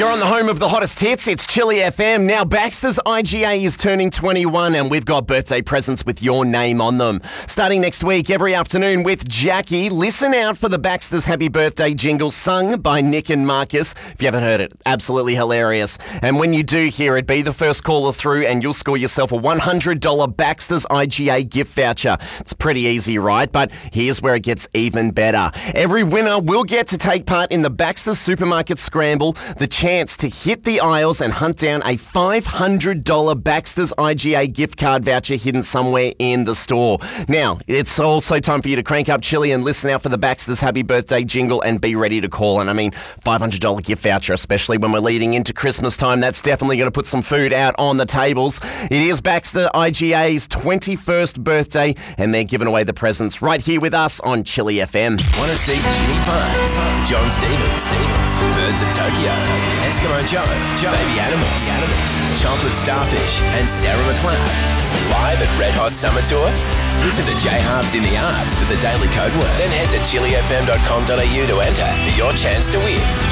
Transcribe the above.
You're on the home of the hottest hits. It's Chili FM. Now, Baxter's IGA is turning 21 and we've got birthday presents with your name on them. Starting next week, every afternoon with Jackie, listen out for the Baxter's Happy Birthday jingle sung by Nick and Marcus. If you haven't heard it, absolutely hilarious. And when you do hear it, be the first caller through and you'll score yourself a $100 Baxter's IGA gift voucher. It's pretty easy, right? But here's where it gets even better. Every winner will get to take part in the Baxter's Supermarket Scramble, the chance to hit the aisles and hunt down a $500 Baxter's IGA gift card voucher hidden somewhere in the store. Now, it's also time for you to crank up Chili and listen out for the Baxter's Happy Birthday jingle and be ready to call. And I mean, $500 gift voucher, especially when we're leading into Christmas time, that's definitely going to put some food out on the tables. It is Baxter IGA's 21st birthday and they're giving away the presents right here with us on Chili FM. Want to see Jimmy Barnes, John Stevens, Birds of Tokyo, Eskimo Joe, Baby Animals, Chocolate Starfish, and Sarah McLeod. Live at Red Hot Summer Tour? Listen to J Halves in the Arts for the daily code word. Then head to chilifm.com.au to enter for your chance to win.